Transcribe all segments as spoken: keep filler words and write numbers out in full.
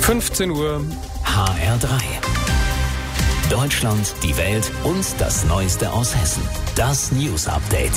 fünfzehn Uhr. H R drei. Deutschland, die Welt und das Neueste aus Hessen. Das News Update.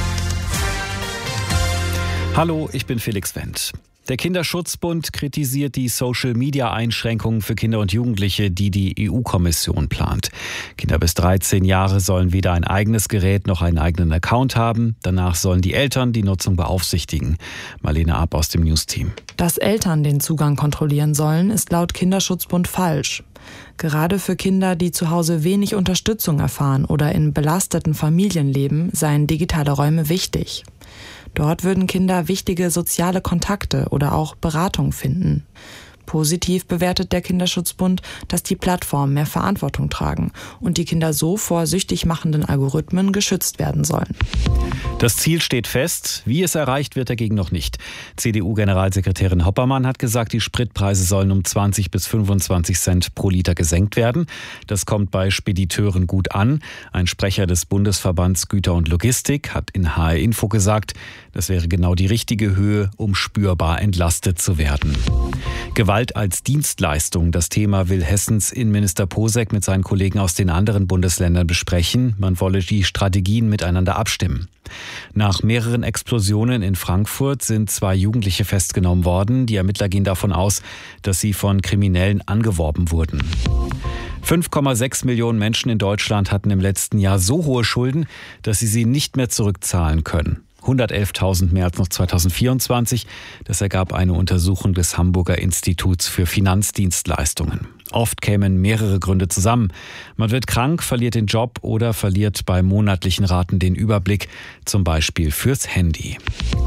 Hallo, ich bin Felix Wendt. Der Kinderschutzbund kritisiert die Social-Media-Einschränkungen für Kinder und Jugendliche, die die E U-Kommission plant. Kinder bis dreizehn Jahre sollen weder ein eigenes Gerät noch einen eigenen Account haben. Danach sollen die Eltern die Nutzung beaufsichtigen. Marlene Ab aus dem News-Team. Dass Eltern den Zugang kontrollieren sollen, ist laut Kinderschutzbund falsch. Gerade für Kinder, die zu Hause wenig Unterstützung erfahren oder in belasteten Familien leben, seien digitale Räume wichtig. Dort würden Kinder wichtige soziale Kontakte oder auch Beratung finden. Positiv bewertet der Kinderschutzbund, dass die Plattformen mehr Verantwortung tragen und die Kinder so vor süchtig machenden Algorithmen geschützt werden sollen. Das Ziel steht fest. Wie es erreicht wird, dagegen noch nicht. C D U-Generalsekretärin Hoppermann hat gesagt, die Spritpreise sollen um zwanzig bis fünfundzwanzig Cent pro Liter gesenkt werden. Das kommt bei Spediteuren gut an. Ein Sprecher des Bundesverbands Güter und Logistik hat in H R Info gesagt, das wäre genau die richtige Höhe, um spürbar entlastet zu werden. Gewalt als Dienstleistung. Das Thema will Hessens Innenminister Posek mit seinen Kollegen aus den anderen Bundesländern besprechen. Man wolle die Strategien miteinander abstimmen. Nach mehreren Explosionen in Frankfurt sind zwei Jugendliche festgenommen worden. Die Ermittler gehen davon aus, dass sie von Kriminellen angeworben wurden. fünf Komma sechs Millionen Menschen in Deutschland hatten im letzten Jahr so hohe Schulden, dass sie sie nicht mehr zurückzahlen können. hundertelftausend mehr als noch zweitausendvierundzwanzig. Das ergab eine Untersuchung des Hamburger Instituts für Finanzdienstleistungen. Oft kämen mehrere Gründe zusammen. Man wird krank, verliert den Job oder verliert bei monatlichen Raten den Überblick, zum Beispiel fürs Handy.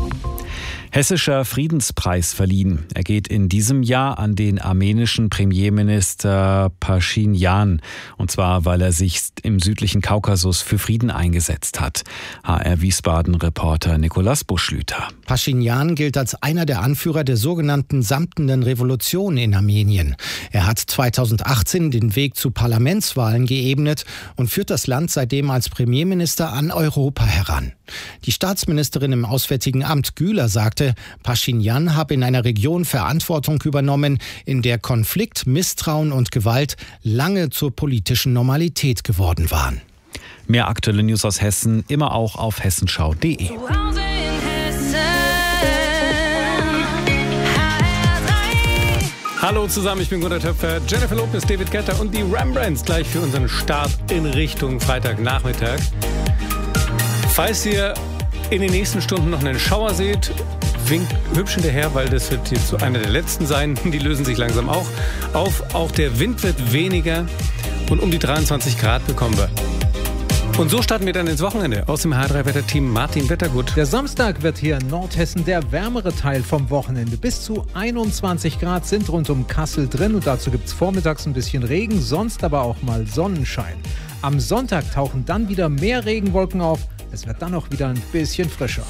Hessischer Friedenspreis verliehen. Er geht in diesem Jahr an den armenischen Premierminister Paschinjan. Und zwar, weil er sich im südlichen Kaukasus für Frieden eingesetzt hat. H R Wiesbaden-Reporter Nikolaus Buschlüter. Paschinjan gilt als einer der Anführer der sogenannten Samtenen Revolution in Armenien. Er hat zweitausendachtzehn den Weg zu Parlamentswahlen geebnet und führt das Land seitdem als Premierminister an Europa heran. Die Staatsministerin im Auswärtigen Amt Güler sagte, Paschinjan habe in einer Region Verantwortung übernommen, in der Konflikt, Misstrauen und Gewalt lange zur politischen Normalität geworden waren. Mehr aktuelle News aus Hessen immer auch auf hessenschau punkt de. Hallo zusammen, ich bin Gunnar Töpfer, Jennifer Lopez, David Guetta und die Rembrandts gleich für unseren Start in Richtung Freitagnachmittag. Falls ihr in den nächsten Stunden noch einen Schauer seht, winkt hübsch hinterher, weil das wird jetzt so einer der letzten sein. Die lösen sich langsam auch auf. Auch der Wind wird weniger und um die dreiundzwanzig Grad bekommen wir. Und so starten wir dann ins Wochenende. Aus dem H drei Wetterteam Martin Wettergut. Der Samstag wird hier in Nordhessen der wärmere Teil vom Wochenende. Bis zu einundzwanzig Grad sind rund um Kassel drin und dazu gibt es vormittags ein bisschen Regen, sonst aber auch mal Sonnenschein. Am Sonntag tauchen dann wieder mehr Regenwolken auf. Es wird dann auch wieder ein bisschen frischer.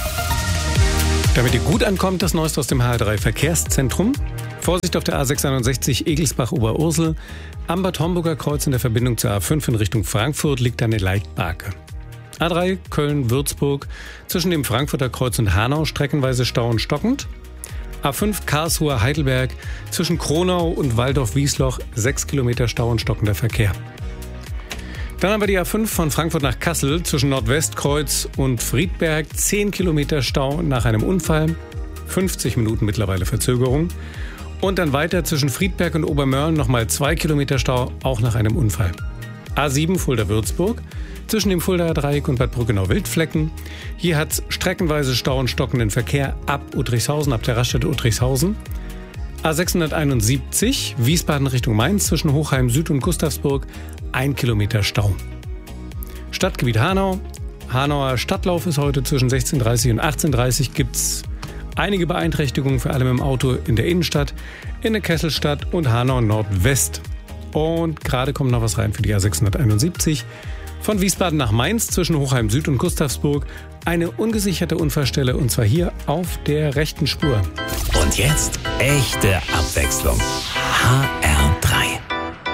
Damit ihr gut ankommt, das Neueste aus dem H drei Verkehrszentrum. Vorsicht auf der A sechshunderteinundsechzig Egelsbach-Oberursel. Am Bad Homburger Kreuz in der Verbindung zur A fünf in Richtung Frankfurt liegt eine Leitbarke. A drei Köln-Würzburg zwischen dem Frankfurter Kreuz und Hanau streckenweise Stau und stockend. A fünf Karlsruhe-Heidelberg zwischen Kronau und Waldorf-Wiesloch sechs Kilometer Stau und stockender Verkehr. Dann haben wir die A fünf von Frankfurt nach Kassel zwischen Nordwestkreuz und Friedberg. zehn Kilometer Stau nach einem Unfall. fünfzig Minuten mittlerweile Verzögerung. Und dann weiter zwischen Friedberg und Obermörlen nochmal zwei Kilometer Stau, auch nach einem Unfall. A sieben Fulda-Würzburg zwischen dem Fuldaer Dreieck und Bad Brückenau-Wildflecken. Hier hat es streckenweise Stau und stockenden Verkehr ab Uttrichshausen, ab der Raststätte Uttrichshausen. A sechshunderteinundsiebzig Wiesbaden Richtung Mainz zwischen Hochheim Süd und Gustavsburg. Ein Kilometer Stau. Stadtgebiet Hanau. Hanauer Stadtlauf ist heute zwischen sechzehn Uhr dreißig und achtzehn Uhr dreißig. Gibt es einige Beeinträchtigungen, vor allem im Auto in der Innenstadt, in der Kesselstadt und Hanau Nordwest. Und gerade kommt noch was rein für die A sechshunderteinundsiebzig. Von Wiesbaden nach Mainz zwischen Hochheim Süd und Gustavsburg. Eine ungesicherte Unfallstelle und zwar hier auf der rechten Spur. Und jetzt echte Abwechslung. H R